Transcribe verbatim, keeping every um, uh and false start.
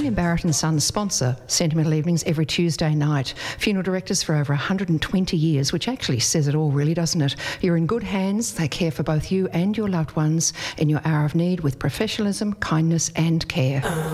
William Barrett and Sons sponsor Sentimental Evenings every Tuesday night. Funeral directors for over one hundred twenty years, which actually says it all, really, doesn't it? You're in good hands. They care for both you and your loved ones in your hour of need with professionalism, kindness and care.